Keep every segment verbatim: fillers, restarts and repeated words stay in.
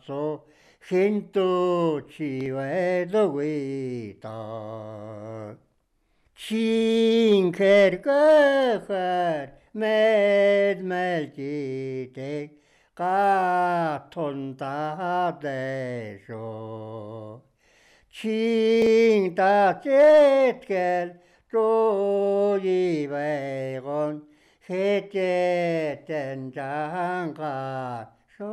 so hinto chi vai do we da chin ker ka har med melji te ka ton da de so chin da jet kel ro yi vai gon hete ten jang ka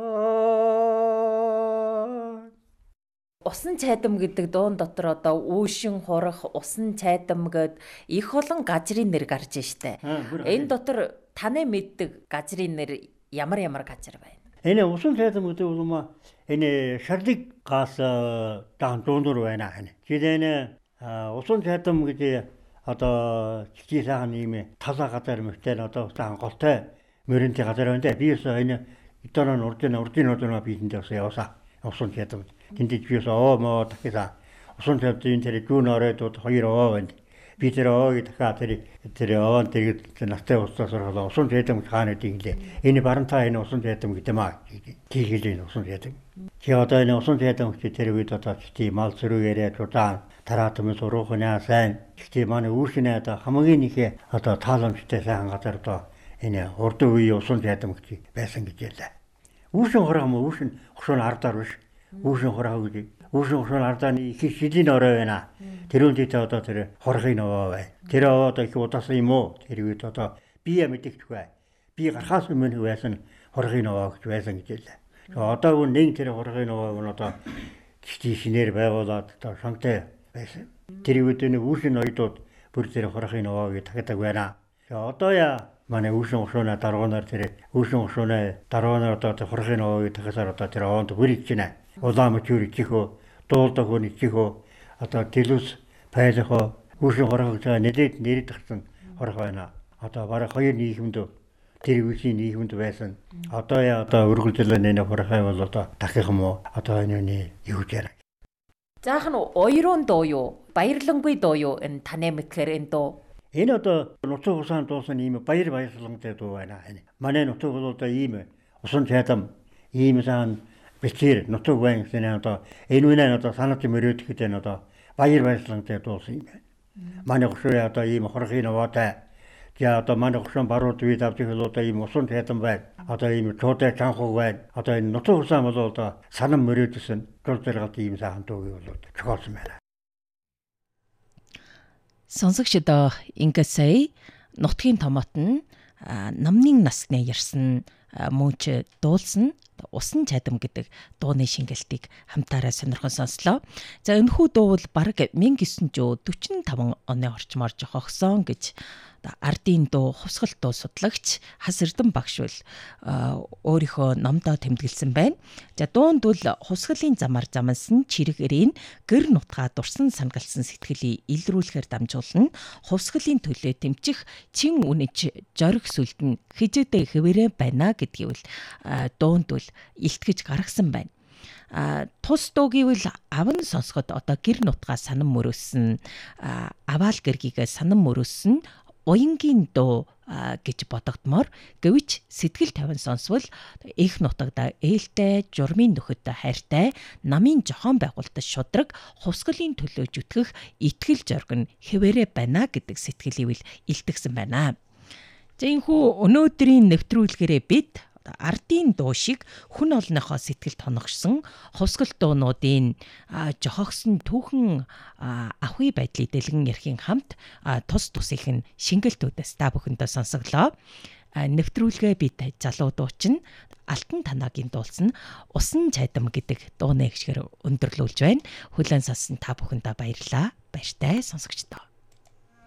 Усан цайдам гэдэг дуун дотор одоо үүшин хурах, усан цайдам гэд их олон газрын нэр гарч штэ. Энэ дотор таны мэддэг газрын нэр ямар ямар газар байна? Энэ усан цайдам гэдэг бол энэ шарлыг гаас даан дуунdur байна хань. Жидэнэ усан цайдам гэдэг одоо чичи сайхан ийм талаа газар мөртөө одоо даан голтой мөрөнтэй газар байна. Биээс энэ 이따는 ордын ордын ордын 비인데서 яваа. 우선 제도 근데 뒤에서 뭐 так이다. 우선 제도 인터넷 주노래도 хоёроо байна. 비들어 이따가들이 들어 되게 나한테 왔어서 우선 제도 가는 띵데. 이니 바른타에는 우선 제도 그때 막 기기리 우선 제도. 기어다에는 우선 제도 기대리고 또 기대 말스루에래 좋다. 달아두면 서로 그냥 산 기대만의 우신에다 하모니게 어떤 탈람 시대상 같더라도 이네 ордын үе усан цайдам гэж байсан гэж ялаа. Үүшин хороо мө үүшин хошон ардаар биш. Үүшин хороо гэж. Үүшин хошон ардааны их шидийн орой байна. Тэр үнтэй одоо тэр хорхын овоо бай. Тэр одоо их удасан юм уу? Тэр үед одоо бие мэдэгдэхгүй. Би гарахаас өмнө байсан хорхын овоо гэж байсан гэж ялаа. Одоо нэг тэр хорхын овоо нь одоо гихти шинээр байгуулад одоо шантай байсан. Тэр үед нэг үүшин ойдууд бүр тэр хорхын овоо гэж тагдаг байна. Одоо яа манай үүшин ушууна даруунаар тэр үүшин ушууна даруунаар одоо хорхын овоо тагсаар одоо тэр овоонд хүрэж байна. Улаан мөчүүр чихөө дуулдаг хүний чихөө одоо дэлүс пайлхоо үүшин хорхоо гэж нэдэд нэрэд тагсан хорхоо байна. Одоо бараг хоёр нийгэмд тэр үүшин нийгэмд байсан. Одоо яа одоо өргөлдөл нэ хорхоо бол одоо дахих юм уу? Одоо энэ юу гэж яана. Заахан оёрон доо юу? Баярлангүй доо юу? Энэ таны мэдхээр энэ доо Энэ одоо нутаг усан дуусан ийм баяр баярлалтай дуу байна. Манай нутаг бол одоо ийм усан цайдам ийм сан бичээр нутаг байна гэсэн одоо энэ үнэ одоо санаад мөрөөд гэдэг нь одоо баяр баярлалтай дуусан юм байна. Манай гушуу одоо ийм хорхын овоотой. За одоо манай гушуун барууд үед авч ирэл одоо ийм усан цайдам байна. Одоо ийм чуудаа чанхуу байна. Одоо энэ нутаг усан бол одоо санам мөрөөдсөн гол зэрэг ийм сайхан дуу бол зохиолсон байна. Сонсогчдоо ингээд сая нутгийн томот нь намнын насны ярьсан мөн ч дуулсан усан цайдам гэдэг дууны шингэлтийг хамтаараа сонирхон сонслоо. За энэхүү дуу бол бараг 천구 форм оны орчмоор жохогсон гэж ардын дуу хувьсгал дуу судлагч Хас Эрдэнэ багш бол өөрийнхөө номдоо тэмдэглэсэн байна. За дуунд бол хувьсгалын замаар замансан чирэг эрийн гэр нутгаа дурсан санагалсан сэтгэлийг илрүүлэхээр дамжуулна. Хувьсгалын төлөө тэмчих чин үнэж жориг сүлдэн хижээдээ хэвээрээ байна гэдгийг бол дуунд бол илтгэж гаргасан байна. А тус дуугийвэл аван сонсоход одоо гэр нутгаа санам мөрөөсөн аваал гэргийгээ санам мөрөөсөн уянгийн дуу гэж бодогдмоор гэвч сэтгэл тавин сонсвол их нутагда ээлтэй журмын нөхөдтэй хайртай намын жохон байгуултад шудраг хувьсгалын төлөө зүтгэх итгэл зориг нь хэвээрээ байна гэдэг сэтгэлийг илтгэсэн байна. За энэхүү өнөөдрийн нэвтрүүлгээрээ бид ардын дуу шиг хүн олонхоо сэтгэлд хоногшсон хувьсгал дуунуудын жохогсон түүхэн ахуй байдлыг дэлгэн ярихын хамт тус тусынх нь шингэлтүүдээс та бүхэндээ сонсоглоо. Нэвтрүүлгээ бид залуу дуучин Алтан Танагийн дуулсан усан цайдам гэдэг дууны гişгээр өндөрлүүлж байна. Хүлээн сонссон та бүхэндээ баярлалаа. Баяртай сонсогчдоо.